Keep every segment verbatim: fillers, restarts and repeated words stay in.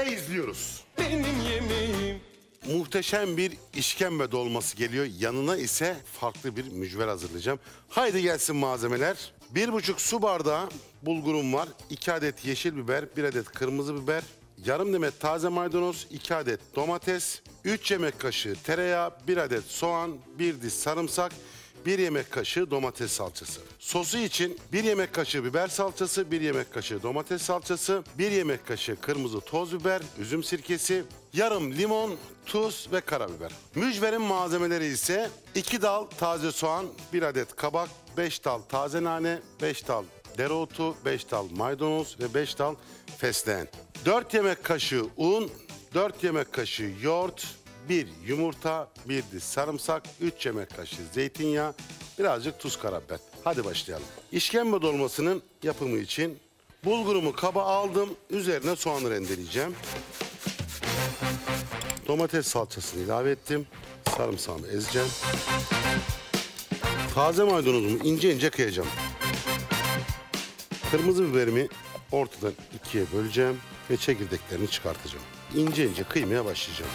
ve izliyoruz. Benim yemeğim. Muhteşem bir işkembe dolması geliyor. Yanına ise farklı bir mücver hazırlayacağım. Haydi gelsin malzemeler. Bir buçuk su bardağı bulgurum var. iki adet yeşil biber, bir adet kırmızı biber, yarım demet taze maydanoz, iki adet domates, üç yemek kaşığı tereyağı, bir adet soğan, bir diş sarımsak, bir yemek kaşığı domates salçası. Sosu için bir yemek kaşığı biber salçası, bir yemek kaşığı domates salçası, bir yemek kaşığı kırmızı toz biber, üzüm sirkesi, yarım limon, tuz ve karabiber. Mücverin malzemeleri ise iki dal taze soğan, bir adet kabak, beş dal taze nane, beş dal dereotu, beş dal maydanoz ve beş dal fesleğen. dört yemek kaşığı un, dört yemek kaşığı yoğurt, bir yumurta, bir diş sarımsak, üç yemek kaşığı zeytinyağı, birazcık tuz, karabiber. Hadi başlayalım. İşkembe dolmasının yapımı için bulgurumu kaba aldım. Üzerine soğanı rendeleyeceğim. Domates salçasını ilave ettim. Sarımsağımı ezeceğim. Taze maydanozumu ince ince kıyacağım. Kırmızı biberimi ortadan ikiye böleceğim ve çekirdeklerini çıkartacağım. İnce ince kıymaya başlayacağım.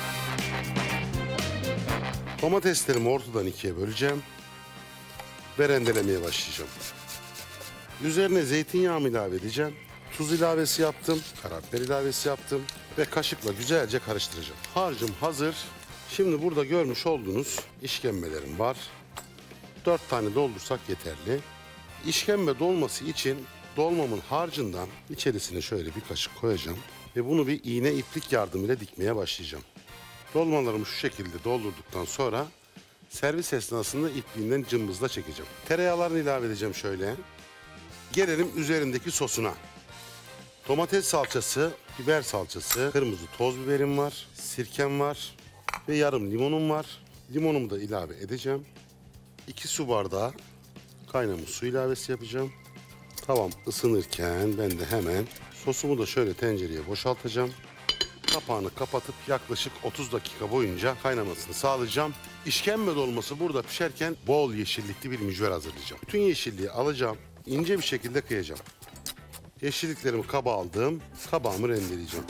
Domateslerimi ortadan ikiye böleceğim ve rendelemeye başlayacağım. Üzerine zeytinyağımı ilave edeceğim. Tuz ilavesi yaptım, karabiber ilavesi yaptım ve kaşıkla güzelce karıştıracağım. Harcım hazır. Şimdi burada görmüş olduğunuz işkembelerim var. Dört tane doldursak yeterli. İşkembe dolması için dolmamın harcından içerisine şöyle bir kaşık koyacağım ve bunu bir iğne iplik yardımıyla dikmeye başlayacağım. Dolmalarımı şu şekilde doldurduktan sonra servis esnasında ipliğinden cımbızla çekeceğim. Tereyağlarını ilave edeceğim şöyle. Gelelim üzerindeki sosuna. Domates salçası, biber salçası, kırmızı toz biberim var, sirkem var ve yarım limonum var. Limonumu da ilave edeceğim. iki su bardağı kaynamış su ilavesi yapacağım. Tavam ısınırken ben de hemen sosumu da şöyle tencereye boşaltacağım. Kapağını kapatıp yaklaşık otuz dakika boyunca kaynamasını sağlayacağım. İşkembe dolması burada pişerken bol yeşillikli bir mücver hazırlayacağım. Bütün yeşilliği alacağım, ince bir şekilde kıyacağım. Yeşilliklerimi kaba aldım, kabağımı rendeleyeceğim.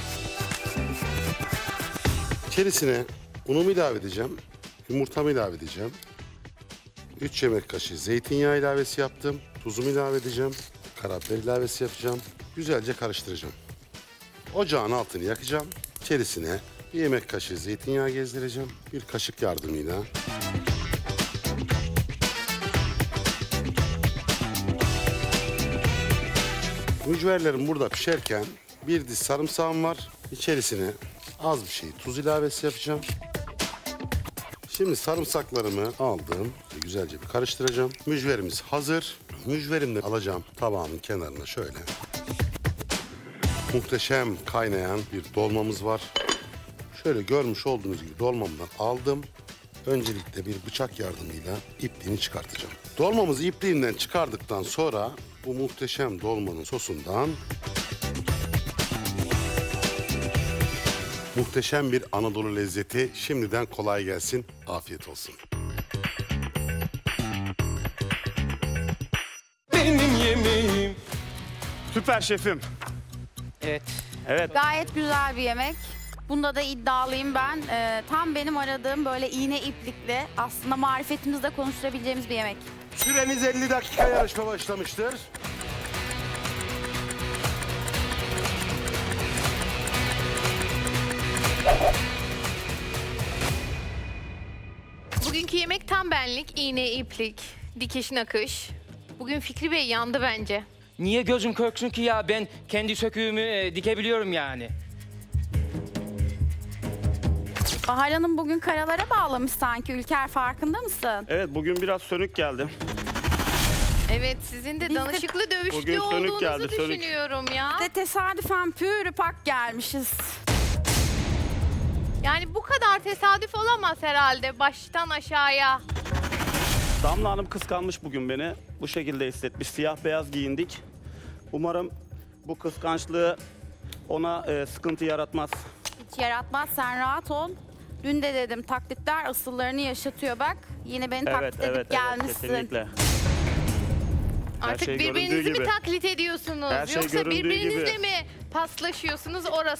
İçerisine unumu ilave edeceğim, yumurtamı ilave edeceğim. üç yemek kaşığı zeytinyağı ilavesi yaptım, tuzumu ilave edeceğim, karabiber ilavesi yapacağım. Güzelce karıştıracağım. Ocağın altını yakacağım. İçerisine bir yemek kaşığı zeytinyağı gezdireceğim. Bir kaşık yardımıyla. Mücverlerim burada pişerken bir diş sarımsağım var. İçerisine az bir şey tuz ilavesi yapacağım. Şimdi sarımsaklarımı aldım. Güzelce bir karıştıracağım. Mücverimiz hazır. Mücverimle alacağım tabağımın kenarına şöyle. Muhteşem kaynayan bir dolmamız var. Şöyle görmüş olduğunuz gibi dolmamdan aldım. Öncelikle bir bıçak yardımıyla ipliğini çıkartacağım. Dolmamızı ipliğinden çıkardıktan sonra bu muhteşem dolmanın sosundan muhteşem bir Anadolu lezzeti. Şimdiden kolay gelsin, afiyet olsun. Benim yemeğim. Süper şefim. Evet. Evet. Gayet güzel bir yemek. Bunda da iddialıyım ben. Ee, tam benim aradığım böyle iğne iplikli, aslında marifetimizde konuşturabileceğimiz bir yemek. Süreniz elli dakika, yarışma başlamıştır. Bugünkü yemek tam benlik, iğne, iplik, dikiş, nakış. Bugün Fikri Bey yandı bence. Niye gözüm korksun ki ya? Ben kendi söküğümü e, dikebiliyorum yani. Bahar Hanım bugün karalara bağlamış sanki. Ülker, farkında mısın? Evet, bugün biraz sönük geldi. Evet, sizin de Biz de danışıklı dövüşlü bugün sönük olduğunuzu geldi, sönük. düşünüyorum ya. Ve tesadüfen pürü pak gelmişiz. Yani bu kadar tesadüf olamaz herhalde baştan aşağıya. Damla Hanım kıskanmış bugün beni. Bu şekilde hissetmiş. Siyah beyaz giyindik. Umarım bu kıskançlığı ona e, sıkıntı yaratmaz. Hiç yaratmaz, sen rahat ol. Dün de dedim, taklitler asıllarını yaşatıyor bak. Yine beni Evet, taklit edip evet, evet, gelmişsin. kesinlikle. Artık şey birbirinizi göründüğü mi gibi. taklit ediyorsunuz? Her şey Yoksa göründüğü birbirinizle gibi. mi paslaşıyorsunuz orası?